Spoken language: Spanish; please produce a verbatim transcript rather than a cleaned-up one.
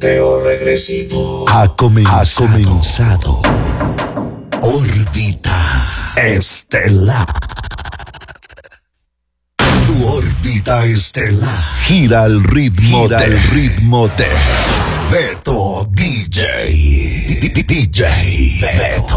Conteo regresivo ha comenzado. Ha comenzado. Órbita estelar. Tu órbita estelar gira al ritmo gira de al ritmo de Beto D J. D J Beto.